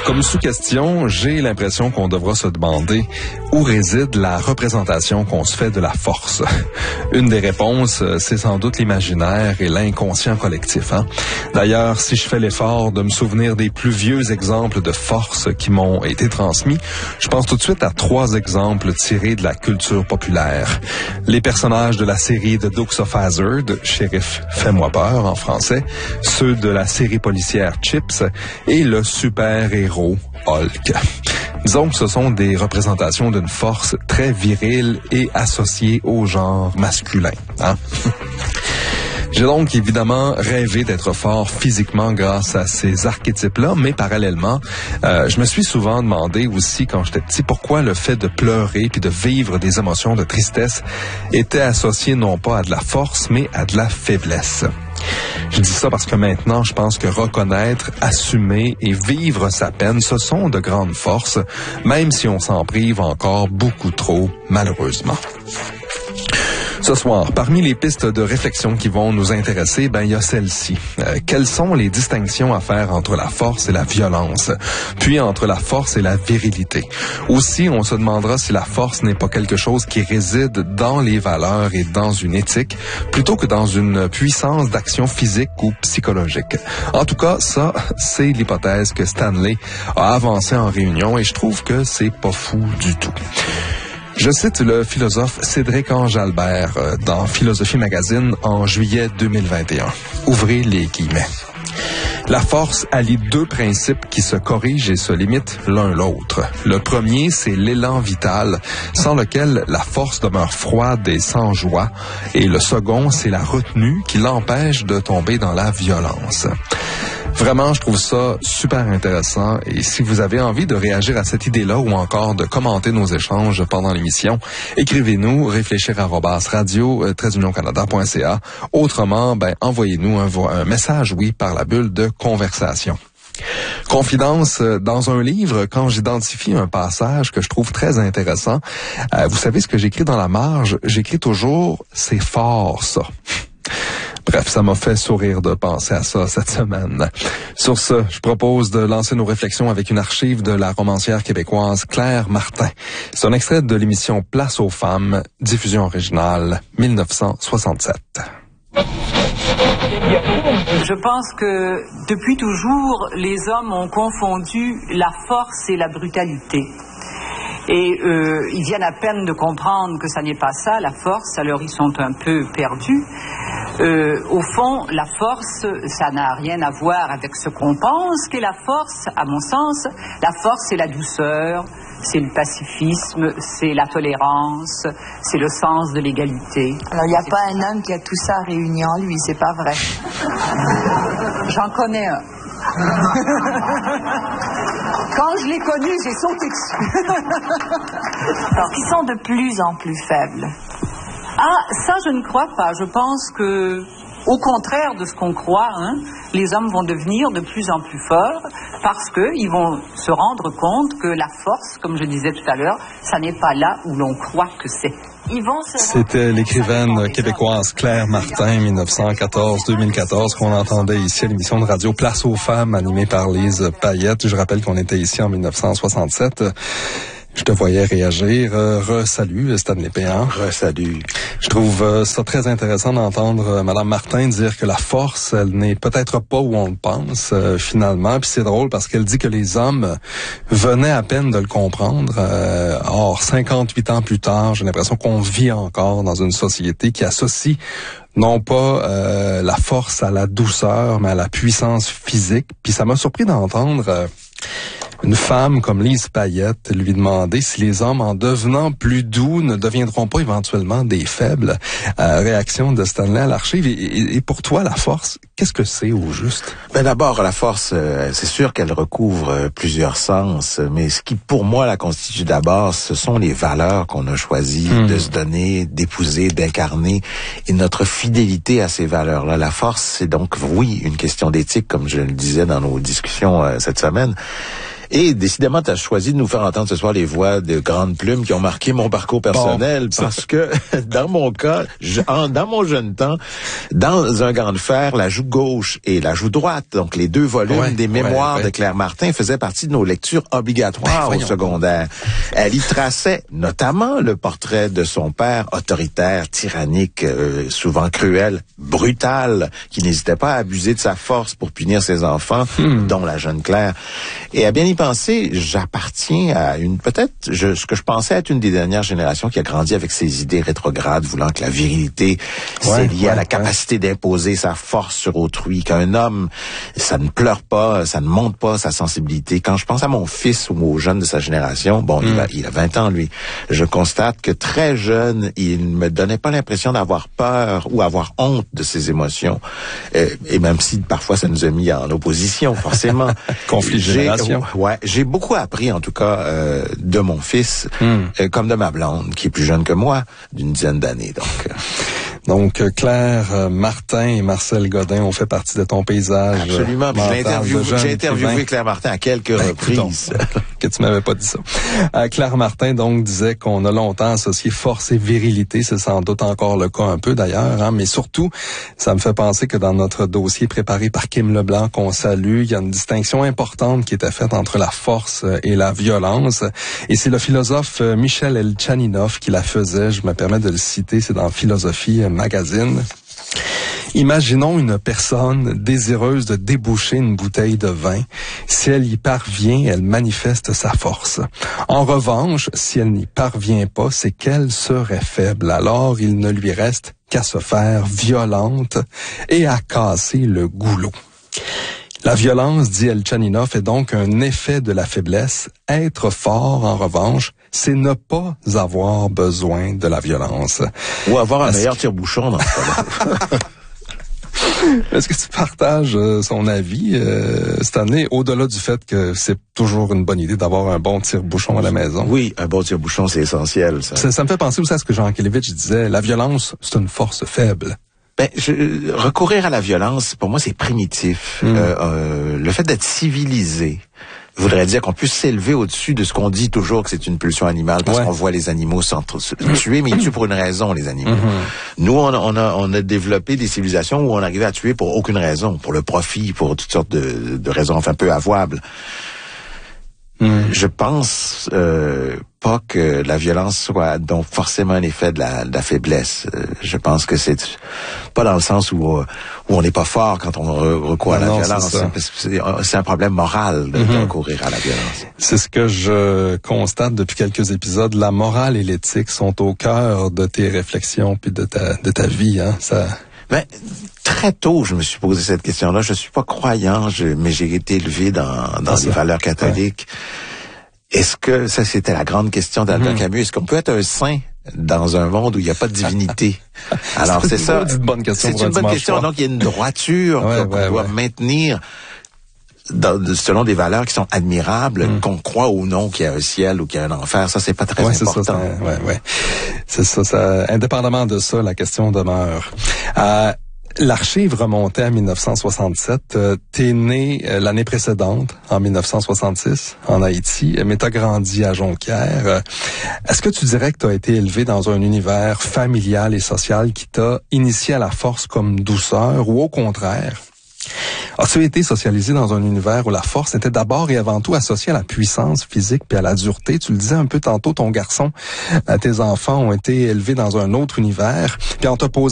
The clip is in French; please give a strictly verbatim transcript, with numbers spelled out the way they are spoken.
Comme sous-question, j'ai l'impression qu'on devra se demander où réside la représentation qu'on se fait de la force. Une des réponses, c'est sans doute l'imaginaire et l'inconscient collectif. Hein? D'ailleurs, si je fais l'effort de me souvenir des plus vieux exemples de force qui m'ont été transmis, je pense tout de suite à trois exemples tirés de la culture populaire. Les personnages de la série The Dukes of Hazzard, Shérif Fais-moi peur en français, ceux de la série policière Chips et le super-héros Hulk. Disons que ce sont des représentations d'une force très virile et associée au genre masculin. Hein? J'ai donc évidemment rêvé d'être fort physiquement grâce à ces archétypes-là, mais parallèlement, euh, je me suis souvent demandé aussi quand j'étais petit pourquoi le fait de pleurer puis de vivre des émotions de tristesse était associé non pas à de la force, mais à de la faiblesse. Je dis ça parce que maintenant, je pense que reconnaître, assumer et vivre sa peine, ce sont de grandes forces, même si on s'en prive encore beaucoup trop, malheureusement. Ce soir, parmi les pistes de réflexion qui vont nous intéresser, ben il y a celle-ci. Euh, quelles sont les distinctions à faire entre la force et la violence, puis entre la force et la virilité? Aussi, on se demandera si la force n'est pas quelque chose qui réside dans les valeurs et dans une éthique, plutôt que dans une puissance d'action physique ou psychologique. En tout cas, ça, c'est l'hypothèse que Stanley a avancée en réunion et je trouve que c'est pas fou du tout. Je cite le philosophe Cédric Ange-Albert dans Philosophie Magazine en juillet deux mille vingt et un. Ouvrez les guillemets. La force allie deux principes qui se corrigent et se limitent l'un l'autre. Le premier, c'est l'élan vital, sans lequel la force demeure froide et sans joie. Et le second, c'est la retenue qui l'empêche de tomber dans la violence. Vraiment, je trouve ça super intéressant et si vous avez envie de réagir à cette idée-là ou encore de commenter nos échanges pendant l'émission, écrivez-nous réfléchir arobase radio trait d'union canada point c a. Autrement, ben envoyez-nous un, un message, oui, par la bulle de conversation. Confidence, dans un livre, quand j'identifie un passage que je trouve très intéressant, euh, vous savez ce que j'écris dans la marge? J'écris toujours « c'est fort ça ». Bref, ça m'a fait sourire de penser à ça cette semaine. Sur ce, je propose de lancer nos réflexions avec une archive de la romancière québécoise Claire Martin. C'est un extrait de l'émission Place aux femmes, diffusion originale, mille neuf cent soixante-sept. Je pense que depuis toujours, les hommes ont confondu la force et la brutalité. Et euh, ils viennent à peine de comprendre que ça n'est pas ça, la force, alors ils sont un peu perdus. Euh, au fond, la force, ça n'a rien à voir avec ce qu'on pense qu'est la force, à mon sens. La force, c'est la douceur, c'est le pacifisme, c'est la tolérance, c'est le sens de l'égalité. Alors, il n'y a pas un homme qui a tout ça réuni en lui, c'est pas vrai. J'en connais un. Quand je l'ai connu, j'ai sauté dessus. Alors, qui sont de plus en plus faibles. Ah, ça, je ne crois pas. Je pense que, au contraire de ce qu'on croit, hein, les hommes vont devenir de plus en plus forts parce qu'ils vont se rendre compte que la force, comme je disais tout à l'heure, ça n'est pas là où l'on croit que c'est. C'était l'écrivaine québécoise Claire Martin, mille neuf cent quatorze deux mille quatorze, qu'on entendait ici à l'émission de radio Place aux femmes, animée par Lise Payette. Je rappelle qu'on était ici en mille neuf cent soixante-sept. Je te voyais réagir. Euh, re-salut, Stanley Péan. Re-salut. Je trouve euh, ça très intéressant d'entendre euh, Mme Martin dire que la force, elle n'est peut-être pas où on le pense, euh, finalement. Puis c'est drôle parce qu'elle dit que les hommes venaient à peine de le comprendre. Euh, or, cinquante-huit ans plus tard, j'ai l'impression qu'on vit encore dans une société qui associe non pas euh, la force à la douceur, mais à la puissance physique. Puis ça m'a surpris d'entendre... Euh, une femme comme Lise Payette lui demander si les hommes, en devenant plus doux, ne deviendront pas éventuellement des faibles. Euh, réaction de Stanley à l'archive. Et, et, et pour toi, la force, qu'est-ce que c'est au juste? Ben d'abord, la force, euh, c'est sûr qu'elle recouvre euh, plusieurs sens, mais ce qui, pour moi, la constitue d'abord, ce sont les valeurs qu'on a choisi mmh. de se donner, d'épouser, d'incarner, et notre fidélité à ces valeurs-là. La force, c'est donc, oui, une question d'éthique, comme je le disais dans nos discussions euh, cette semaine. Et décidément, tu as choisi de nous faire entendre ce soir les voix de grandes plumes qui ont marqué mon parcours personnel, bon, parce que dans mon cas, je, en, dans mon jeune temps, dans un grand fer, la joue gauche et la joue droite, donc les deux volumes ouais, des mémoires ouais, ouais. de Claire Martin faisaient partie de nos lectures obligatoires ben, au secondaire. Elle y traçait notamment le portrait de son père, autoritaire, tyrannique, euh, souvent cruel, brutal, qui n'hésitait pas à abuser de sa force pour punir ses enfants, hmm. dont la jeune Claire. Et à bien y penser, j'appartiens à une, peut-être, je, ce que je pensais être une des dernières générations qui a grandi avec ses idées rétrogrades, voulant que la virilité, ouais, c'est lié ouais, à la capacité ouais. d'imposer sa force sur autrui, qu'un homme, ça ne pleure pas, ça ne monte pas sa sensibilité. Quand je pense à mon fils ou aux jeunes de sa génération, bon, mm. il, a, il a vingt ans, lui, je constate que très jeune, il me donnait pas l'impression d'avoir peur ou avoir honte de ses émotions. Euh, et même si parfois ça nous a mis en opposition, forcément. Conflit de génération. Ouais, j'ai beaucoup appris, en tout cas, euh, de mon fils, mm. euh, comme de ma blonde, qui est plus jeune que moi, d'une dizaine d'années, donc... Euh. Donc, Claire Martin et Marcel Godin ont fait partie de ton paysage. Absolument. J'ai interviewé, j'ai interviewé Claire Martin à quelques ben, reprises. Que tu m'avais pas dit ça. Euh, Claire Martin, donc, disait qu'on a longtemps associé force et virilité. C'est sans doute encore le cas un peu, d'ailleurs. Hein, mais surtout, ça me fait penser que dans notre dossier préparé par Kim Leblanc, qu'on salue, il y a une distinction importante qui était faite entre la force et la violence. Et c'est le philosophe Michel Elchaninov qui la faisait. Je me permets de le citer. C'est dans Philosophie Magazine. Imaginons une personne désireuse de déboucher une bouteille de vin. Si elle y parvient, elle manifeste sa force. En revanche, si elle n'y parvient pas, c'est qu'elle serait faible. Alors, il ne lui reste qu'à se faire violente et à casser le goulot. La violence, dit Elchaninov, est donc un effet de la faiblesse. Être fort, en revanche, c'est ne pas avoir besoin de la violence. Ou avoir un meilleur tire-bouchon dans ce cas-là. Est-ce que tu partages euh, son avis euh, cette année, au-delà du fait que c'est toujours une bonne idée d'avoir un bon tire-bouchon à la maison? Oui, un bon tire-bouchon, c'est essentiel. Ça. Ça, ça me fait penser aussi à ce que Jean Kelevitch disait, la violence, c'est une force faible. Ben, je, recourir à la violence, pour moi, c'est primitif. Mmh. Euh, euh, le fait d'être civilisé voudrait dire qu'on puisse s'élever au-dessus de ce qu'on dit toujours que c'est une pulsion animale, parce ouais. qu'on voit les animaux se tuer, mais ils tuent pour une raison, les animaux. Mm-hmm. Nous, on a, on, a, on a développé des civilisations où on arrivait à tuer pour aucune raison, pour le profit, pour toutes sortes de, de raisons enfin peu avouables. Mm. Je pense euh, pas que la violence soit donc forcément un effet de la, de la faiblesse. Euh, je pense que c'est pas dans le sens où, où on n'est pas fort quand on recourt à la non, violence. C'est, c'est, c'est un problème moral de, mm-hmm. de recourir à la violence. C'est ce que je constate depuis quelques épisodes. La morale et l'éthique sont au cœur de tes réflexions puis de ta, de ta vie. Hein. Ça... Ben, très tôt, je me suis posé cette question-là. Je suis pas croyant, je, mais j'ai été élevé dans, dans ah, les valeurs catholiques. Ouais. Est-ce que, ça c'était la grande question d'Albert mmh. Camus, est-ce qu'on peut être un saint dans un monde où il n'y a pas de divinité? Alors c'est, c'est ça. C'est une bonne question. C'est une bonne question. Soir. Donc il y a une droiture ouais, qu'on ouais, doit ouais. maintenir dans, selon des valeurs qui sont admirables, mmh. qu'on croit ou non qu'il y a un ciel ou qu'il y a un enfer. Ça c'est pas très ouais, important. C'est ça, ça, ouais, ouais. C'est ça, ça. Indépendamment de ça, la question demeure. Euh, L'archive remontait à dix-neuf cent soixante-sept. Euh, t'es né euh, l'année précédente, en dix-neuf cent soixante-six, en Haïti, mais t'as grandi à Jonquière. Euh, est-ce que tu dirais que t'as été élevé dans un univers familial et social qui t'a initié à la force comme douceur, ou au contraire, as-tu été socialisé dans un univers où la force était d'abord et avant tout associée à la puissance physique puis à la dureté? Tu le disais un peu tantôt, ton garçon, tes enfants ont été élevés dans un autre univers, puis on t'a posé